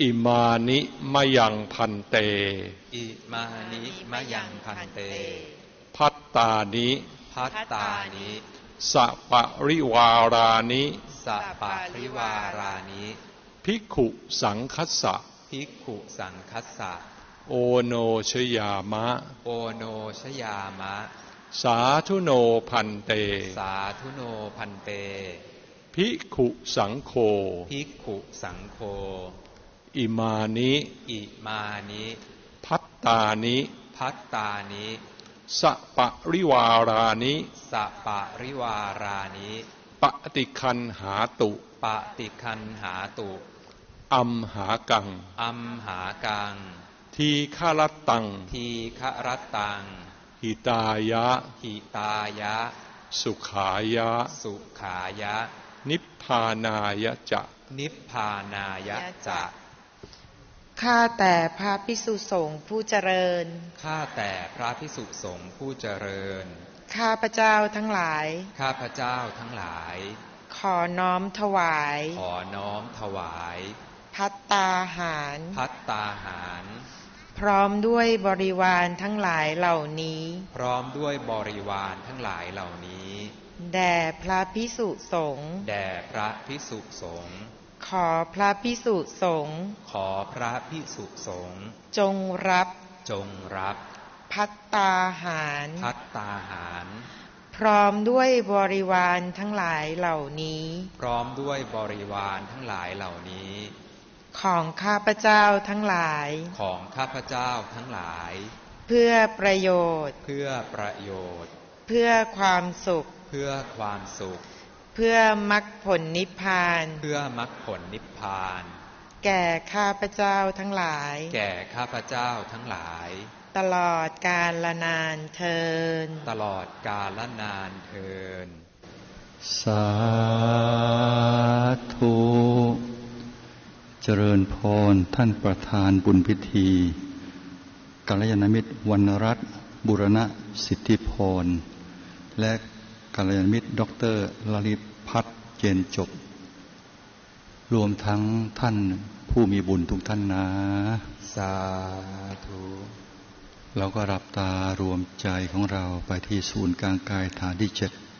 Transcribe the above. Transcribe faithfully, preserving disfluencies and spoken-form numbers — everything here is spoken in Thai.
อิมานิมะยังพันเตอิมานิมะยังพันเตพัตตานิพัตตานิสัปริวารานิสัปริวารานิภิกขุสังคัสสะภิกขุสังคัสสะโอโนชยามะโอโนชยามะสาธุโนพันเตสาธุโนพันเตภิกขุสังโฆภิกขุสังโฆอิมานิอิมานิพัตตานิพัตตานิสัปริวารานิสัปริวารานิปฏิคันหาตุปฏิคันหาตุอัมหากังอัมหากังทีฆรตังทีฆรตังหิตายะหิตายะสุขายะสุขายะนิพพานายะจะนิพพานายะจะข้าแต่พระภิกษุสงฆ์ผู้เจริญข้าแต่พระภิกษุสงฆ์ผู้เจริญข้าพเจ้าทั้งหลายข้าพเจ้าทั้งหลายขอน้อมถวายขอน้อมถวายภัตตาหารภัตตาหารพร้อมด้วยบริวารทั้งหลายเหล่านี้พร้อมด้วยบริวารทั้งหลายเหล่านี้แด่พระภิกษุสงฆ์แด่พระภิกษุสงฆ์ขอพระภิกษุสงฆ์ขอพระภิกษุสงฆ์จงรับจงรับภัตตาหารภัตตาหารพร้อมด้วยบริวารทั้งหลายเหล่านี้พร้อมด้วยบริวารทั้งหลายเหล่านี้ของข้าพเจ้าทั้งหลายของข้าพเจ้าทั้งหลายเพื่อประโยชน์เพื่อประโยชน์เพื่อความสุขเพื่อความสุขเพื่อมรรคผลนิพพานเพื่อมรรคผลนิพพานแก่ข้าพเจ้าทั้งหลายแก่ข้าพเจ้าทั้งหลายตลอดกาลนานเทอญตลอดกาลนานเทอญสาธุเจริญพรท่านประธานบุญพิธีกัลยาณมิตรวรรณรัตน์บุรณสิทธิพรและกัลยาณมิตรดร.ลลิตพัฒน์เจนจบรวมทั้งท่านผู้มีบุญทุกท่านนะสาธุเราก็รับตารวมใจของเราไปที่ศูนย์กลางกายฐานที่เจ็ด